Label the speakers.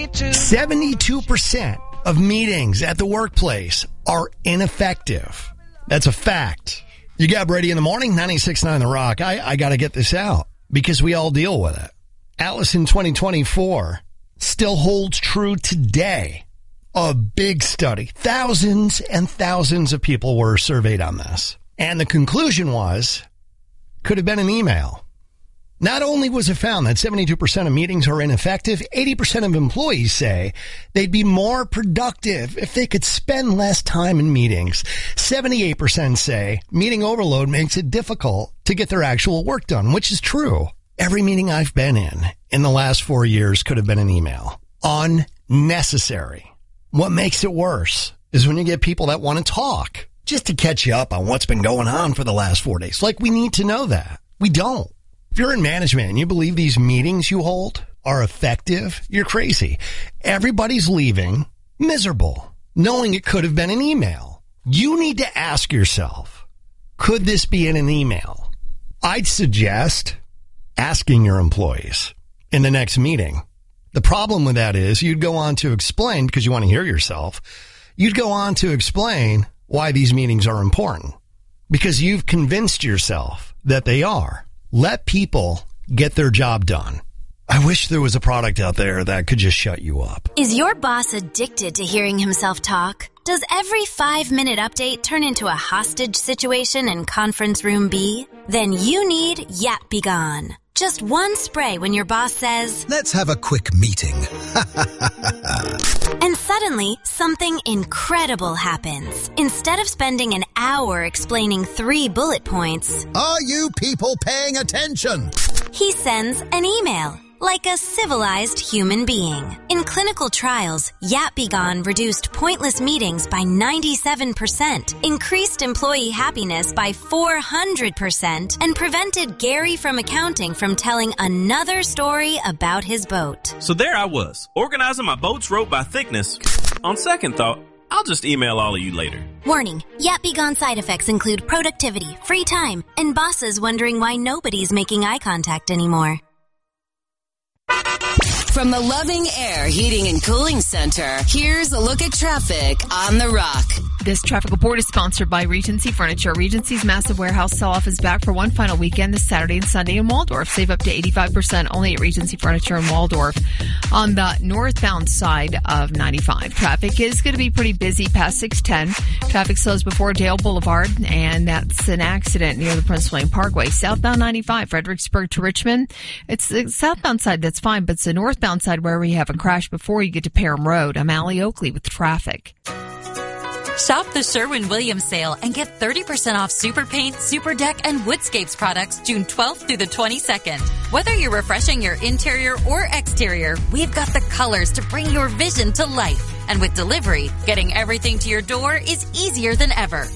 Speaker 1: 72% of meetings at the workplace are ineffective. That's a fact. You got Brady in the morning, 96.9 The Rock. I got to get this out because we all deal with it. Atlas in 2024 still holds true today. A big study. Thousands and thousands of people were surveyed on this. And the conclusion was, could have been an email. Not only was it found that 72% of meetings are ineffective, 80% of employees say they'd be more productive if they could spend less time in meetings. 78% say meeting overload makes it difficult to get their actual work done, which is true. Every meeting I've been in the last 4 years could have been an email. Unnecessary. What makes it worse is when you get people that want to talk just to catch you up on what's been going on for the last 4 days. Like, we need to know that. We don't. If you're in management and you believe these meetings you hold are effective, you're crazy. Everybody's leaving miserable, knowing it could have been an email. You need to ask yourself, could this be in an email? I'd suggest asking your employees in the next meeting. The problem with that is you'd go on to explain, because you want to hear yourself, you'd go on to explain why these meetings are important, because you've convinced yourself that they are. Let people get their job done. I wish there was a product out there that could just shut you up.
Speaker 2: Is your boss addicted to hearing himself talk? Does every 5-minute update turn into a hostage situation in conference room B? Then you need Yap Be Gone. Just one spray when your boss says,
Speaker 3: "Let's have a quick meeting."
Speaker 2: And suddenly, something incredible happens. Instead of spending an hour explaining 3 bullet points,
Speaker 3: "Are you people paying attention?"
Speaker 2: he sends an email. Like a civilized human being. In clinical trials, Yap Be Gone reduced pointless meetings by 97%, increased employee happiness by 400%, and prevented Gary from accounting from telling another story about his boat.
Speaker 4: So there I was, organizing my boat's rope by thickness. On second thought, I'll just email all of you later.
Speaker 2: Warning, Yap Be Gone side effects include productivity, free time, and bosses wondering why nobody's making eye contact anymore.
Speaker 5: From the Loving Air Heating and Cooling Center, here's a look at traffic on The Rock.
Speaker 6: This traffic report is sponsored by Regency Furniture. Regency's massive warehouse sell-off is back for one final weekend this Saturday and Sunday in Waldorf. Save up to 85% only at Regency Furniture in Waldorf. On the northbound side of 95, traffic is going to be pretty busy past 610. Traffic slows before Dale Boulevard, and that's an accident near the Prince William Parkway. Southbound 95, Fredericksburg to Richmond. It's the southbound side that's fine, but it's the northbound side where we have a crash before you get to Parham Road. I'm Allie Oakley with traffic.
Speaker 7: Shop the Sherwin-Williams sale and get 30% off Super Paint, Super Deck, and Woodscapes products June 12th through the 22nd. Whether you're refreshing your interior or exterior, we've got the colors to bring your vision to life. And with delivery, getting everything to your door is easier than ever.